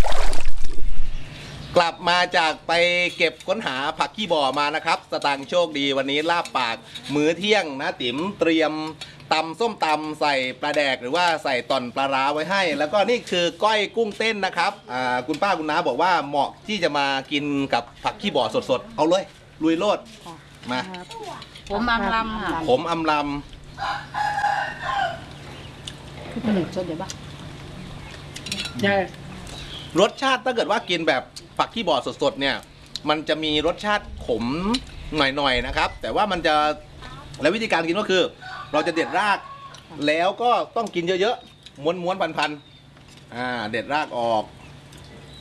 กลับมาจากไปเก็บค้นหาผักขี้บ่อมานะครับสตางค์โชคดีวันนี้ลาบปากมื้อเที่ยงนะติ๋มเตรียมตำส้มตำใส่ปลาแดกหรือว่าใส่ต่อนปลาร้าไว้ให้ แล้วก็นี่คือก้อยกุ้งเต้นนะครับคุณป้าคุณน้าบอกว่าเหมาะที่จะมากินกับผักขี้บ่อสดๆเอาเลยลุยโลดมาผมอำลำค่ะผมอำลคือหนึ่งชนเดี๋ยวบ้าใช่ำรสชาติถ้าเกิดว่ากินแบบผักขี้บ่อสดๆเนี่ยมันจะมีรสชาติขมหน่อยๆนะครับแต่ว่ามันจะและวิธีการกินก็คือเราจะเด็ดรากแล้วก็ต้องกินเยอะๆม้วนๆพันๆเด็ดรากออก